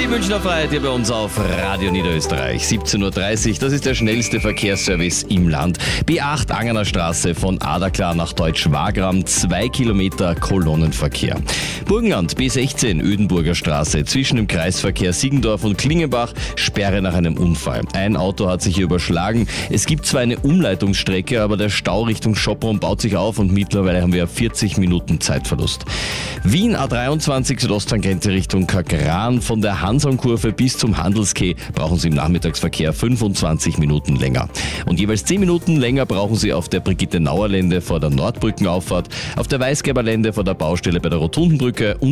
Die Münchner Freiheit hier bei uns auf Radio Niederösterreich. 17.30 Uhr, das ist der schnellste Verkehrsservice im Land. B8 Angener Straße von Adaklar nach Deutsch-Wagram, 2 Kilometer Kolonnenverkehr. Burgenland B16 Ödenburger Straße zwischen dem Kreisverkehr Siegendorf und Klingenbach, Sperre nach einem Unfall. Ein Auto hat sich hier überschlagen. Es gibt zwar eine Umleitungsstrecke, aber der Stau Richtung Schopron baut sich auf und mittlerweile haben wir 40 Minuten Zeitverlust. Wien A23 Südosttangente Richtung Kagran, von der Hansaumkurve bis zum Handelskeh brauchen Sie im Nachmittagsverkehr 25 Minuten länger. Und jeweils 10 Minuten länger brauchen Sie auf der Brigitte-Nauer-Lände vor der Nordbrückenauffahrt, auf der Weißgerber Lände vor der Baustelle bei der Rotundenbrücke und